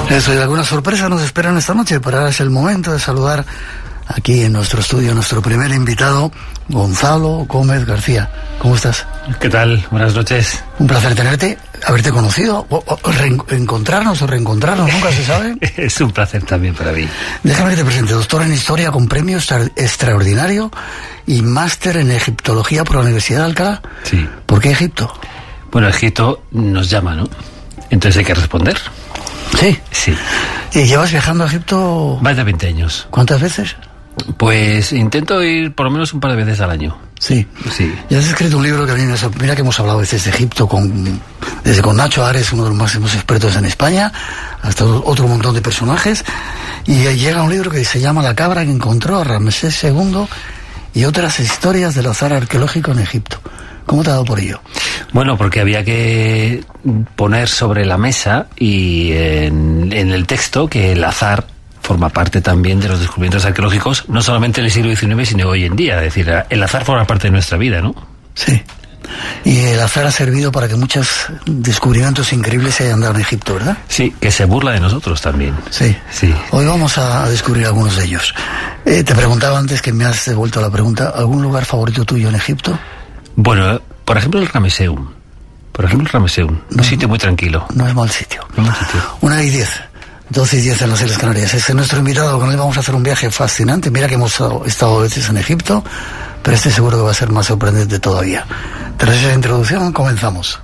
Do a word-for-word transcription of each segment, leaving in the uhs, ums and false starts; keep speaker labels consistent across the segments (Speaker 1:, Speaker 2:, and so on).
Speaker 1: Eso, y alguna sorpresa nos esperan esta noche, pero ahora es el momento de saludar aquí en nuestro estudio a nuestro primer invitado, Gonzalo Gómez García. ¿Cómo estás?
Speaker 2: ¿Qué tal? Buenas noches.
Speaker 1: Un placer tenerte, haberte conocido, o, o reencontrarnos o reencontrarnos, nunca se sabe.
Speaker 2: Es un placer también para mí.
Speaker 1: Déjame que te presente, doctor en Historia con premio extra, extraordinario y máster en Egiptología por la Universidad de Alcalá.
Speaker 2: Sí.
Speaker 1: ¿Por qué Egipto?
Speaker 2: Bueno, Egipto nos llama, ¿no? Entonces hay que responder.
Speaker 1: Sí.
Speaker 2: Sí.
Speaker 1: ¿Y llevas viajando a Egipto?
Speaker 2: Más de veinte años.
Speaker 1: ¿Cuántas veces?
Speaker 2: Pues intento ir por lo menos un par de veces al año.
Speaker 1: Sí.
Speaker 2: Sí.
Speaker 1: Y has escrito un libro que a mí me... Mira que hemos hablado a veces de Egipto con... Desde con Nacho Ares, uno de los máximos expertos en España, hasta otro montón de personajes. Y llega un libro que se llama La cabra que encontró a Ramsés segundo y otras historias del azar arqueológico en Egipto. ¿Cómo te ha dado por ello?
Speaker 2: Bueno, porque había que poner sobre la mesa y en, en el texto que el azar forma parte también de los descubrimientos arqueológicos, no solamente en el siglo diecinueve, sino hoy en día. Es decir, el azar forma parte de nuestra vida, ¿no?
Speaker 1: Sí. Y el azar ha servido para que muchos descubrimientos increíbles se hayan dado en Egipto, ¿verdad?
Speaker 2: Sí, que se burla de nosotros también.
Speaker 1: Sí.
Speaker 2: Sí.
Speaker 1: Hoy vamos a descubrir algunos de ellos. Eh, te preguntaba antes, que me has devuelto la pregunta, ¿algún lugar favorito tuyo en Egipto?
Speaker 2: Bueno, por ejemplo el Ramesseum. Por ejemplo el Ramesseum. No, un sitio muy tranquilo.
Speaker 1: No es mal sitio.
Speaker 2: No es mal sitio.
Speaker 1: Una y diez. doce y diez en las Islas Canarias. Este es nuestro invitado, con él vamos a hacer un viaje fascinante. Mira que hemos estado a veces en Egipto, pero este seguro que va a ser más sorprendente todavía. Tras esa introducción, comenzamos.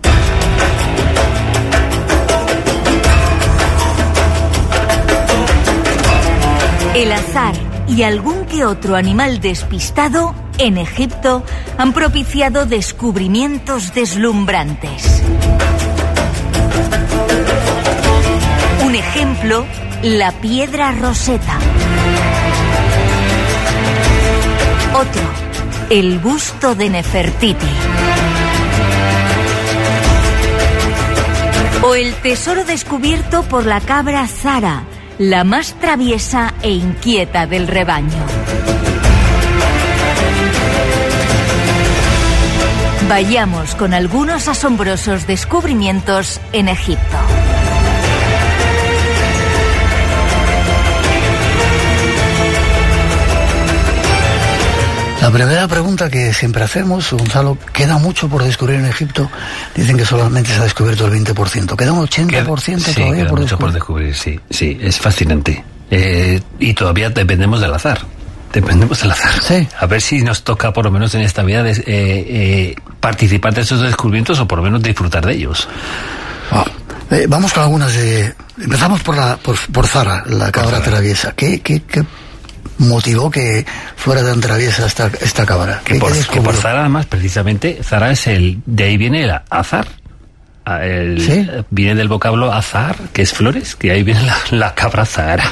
Speaker 3: El azar y algún que otro animal despistado en Egipto han propiciado descubrimientos deslumbrantes. Un ejemplo, la piedra Rosetta. Otro, el busto de Nefertiti. O el tesoro descubierto por la cabra Zara, la más traviesa e inquieta del rebaño. Vayamos con algunos asombrosos descubrimientos en Egipto.
Speaker 1: La primera pregunta que siempre hacemos, Gonzalo, ¿queda mucho por descubrir en Egipto? Dicen que solamente se ha descubierto el veinte por ciento. ¿Queda un ochenta por ciento
Speaker 2: sí,
Speaker 1: todavía
Speaker 2: queda
Speaker 1: por
Speaker 2: mucho
Speaker 1: descubrir?
Speaker 2: por descubrir, sí. Sí, es fascinante. Eh, y todavía dependemos del azar. Dependemos del azar.
Speaker 1: Sí.
Speaker 2: A ver si nos toca, por lo menos en esta vida, de, eh, eh, participar de esos descubrimientos o por lo menos disfrutar de ellos.
Speaker 1: Oh. Eh, vamos con algunas de... Empezamos por la por, por Zara, la cabra traviesa. ¿Qué, qué, qué motivó que fuera tan traviesa esta, esta cabra?
Speaker 2: Que por, que por Zara, además, precisamente, Zara es el... De ahí viene el azar. El,
Speaker 1: ¿Sí?
Speaker 2: Viene del vocablo azar, que es flores, que ahí viene la, la cabra Zara.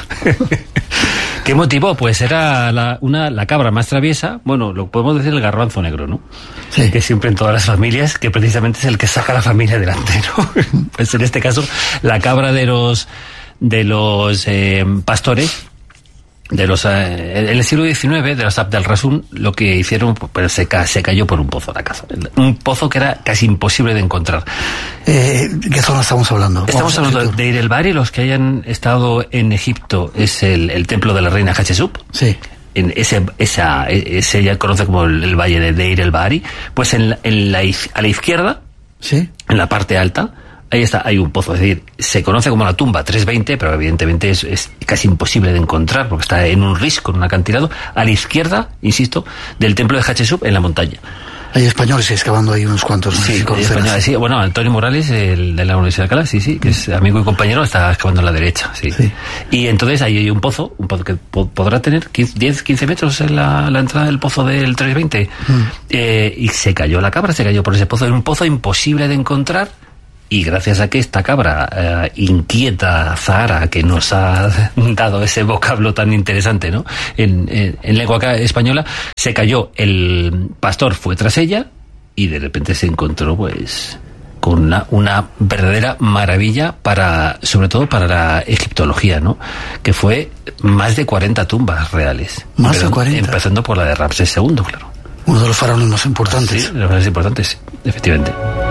Speaker 2: ¿Qué motivó? Pues era la, una, la cabra más traviesa, bueno, lo podemos decir el garbanzo negro, ¿no?
Speaker 1: Sí.
Speaker 2: Que siempre en todas las familias, que precisamente es el que saca a la familia adelante, ¿no? Pues en este caso, la cabra de los, de los eh, pastores, de los eh, en el siglo diecinueve, de los Abd al-Rasul, lo que hicieron, pues se, ca, se cayó por un pozo la casa. Un pozo que era casi imposible de encontrar.
Speaker 1: Eh, ¿Qué zona estamos hablando?
Speaker 2: Estamos hablando de Deir el-Bahari. Los que hayan estado en Egipto es el, el templo de la reina Hatshepsut.
Speaker 1: Sí.
Speaker 2: En ese, esa, ese ya conoce como el, el valle de Deir el-Bahari. Pues en la, en la, a la izquierda,
Speaker 1: sí,
Speaker 2: en la parte alta, ahí está, hay un pozo. Es decir, se conoce como la tumba trescientos veinte, pero evidentemente es, es casi imposible de encontrar porque está en un risco, en un acantilado, a la izquierda, insisto, del templo de Hatshepsut en la montaña.
Speaker 1: Hay españoles excavando ahí unos cuantos.
Speaker 2: Sí, hay españoles, sí. Bueno, Antonio Morales, el de la Universidad de Alcalá, sí, sí, que es amigo y compañero, está excavando a la derecha, sí. sí. Y entonces ahí hay un pozo, un pozo que po- podrá tener diez, quince metros en la, la entrada del pozo del trescientos veinte. Mm. Eh, y se cayó la cabra, se cayó por ese pozo. Era un pozo imposible de encontrar. Y gracias a que esta cabra eh, inquieta, Zahara, que nos ha dado ese vocablo tan interesante, ¿no? En, en, en lengua española, se cayó, el pastor fue tras ella y de repente se encontró, pues, con una, una verdadera maravilla para, sobre todo para la egiptología, ¿no? Que fue más de cuarenta tumbas reales.
Speaker 1: Más de cuarenta.
Speaker 2: Empezando por la de Ramsés segundo, claro.
Speaker 1: Uno de los faraones más importantes.
Speaker 2: Sí, de los más importantes, efectivamente.